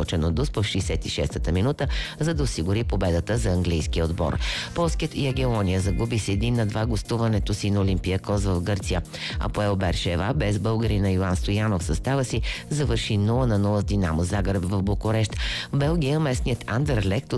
точен от Дуспа в 66-та минута, за да осигури победата за английския отбор. Полският Ягелония загуби с 1-2 гостуването си на Олимпиакос в Гърция, а Поел Бершева без българина Йоан Стоянов в състава си завърши 0-0 с Динамо Загреб в Букурещ. В Белгия местният Андерлехт